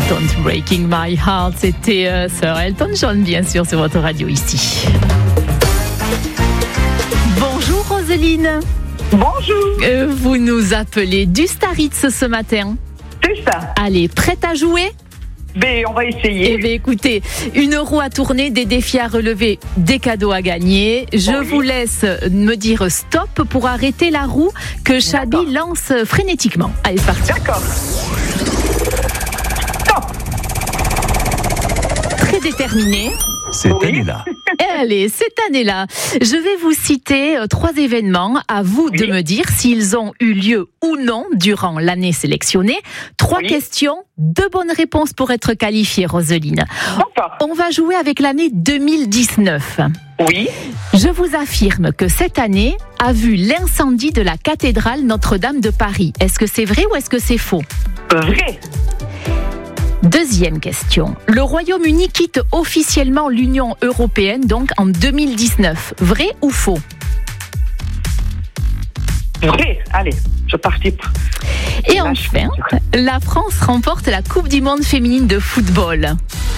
Don't Breaking My Heart, c'était Sir Elton John, bien sûr, sur votre radio ici. Bonjour Roselyne. Bonjour. Vous nous appelez du Staritz ce matin. C'est ça. Allez, prête à jouer ? On va essayer. Eh bien, écoutez, une roue à tourner, des défis à relever, des cadeaux à gagner. Je vous laisse me dire stop pour arrêter la roue que Chabi lance frénétiquement. Allez, c'est parti. D'accord. Stop. Très déterminé. Cette année-là. Allez, cette année-là, je vais vous citer 3 événements. À vous de me dire s'ils ont eu lieu ou non durant l'année sélectionnée. 3 questions, 2 bonnes réponses pour être qualifiée, Roselyne. D'accord. On va jouer avec l'année 2019. Oui. Je vous affirme que cette année a vu l'incendie de la cathédrale Notre-Dame de Paris. Est-ce que c'est vrai ou est-ce que c'est faux ? Vrai. Deuxième question. Le Royaume-Uni quitte officiellement l'Union européenne, donc en 2019. Vrai ou faux ? Vrai. Allez, je participe. Et enfin, la France remporte la Coupe du Monde féminine de football.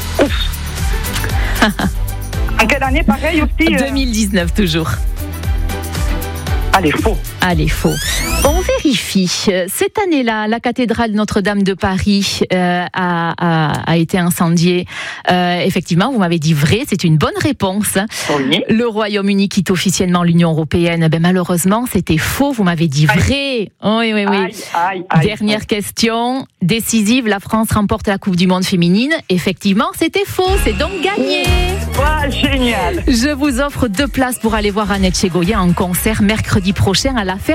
Ouf. En quelle année, pareil aussi 2019 toujours. Allez, faux. Allez, faux. On vérifie. Cette année-là, la cathédrale Notre-Dame de Paris a été incendiée. Effectivement, vous m'avez dit vrai, c'est une bonne réponse. Oui. Le Royaume-Uni quitte officiellement l'Union européenne. Malheureusement, c'était faux. Vous m'avez dit vrai. Oui. Aïe. Dernière question, décisive. La France remporte la Coupe du Monde féminine. Effectivement, c'était faux. C'est donc gagné. Génial. Je vous offre 2 places pour aller voir Annette Chégoyen en concert mercredi prochain à la Ferme.